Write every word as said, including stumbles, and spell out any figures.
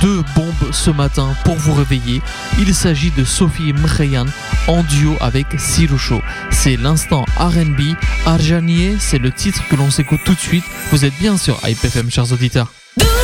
deux bombes ce matin pour vous réveiller. Il s'agit de Sophie Mkhiyan en duo avec Sirucho. C'est l'instant R and B. Arjanieh, c'est le titre que l'on s'écoute tout de suite. Vous êtes bien sur Hype F M, chers auditeurs.